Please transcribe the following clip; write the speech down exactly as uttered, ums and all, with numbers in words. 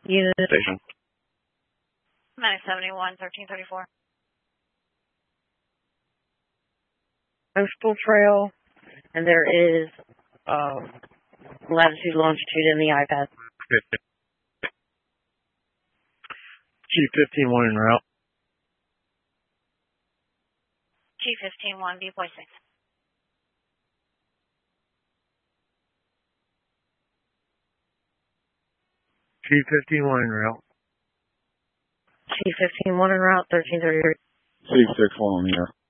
Unit Station. nine seventy-one, thirteen thirty-four. Coastal Trail, and there is uh, latitude, longitude in the iPad. G fifteen one en route. G fifteen one, B point six. G fifteen one en route. G fifteen one en route, thirteen thirty-three. C six one on here.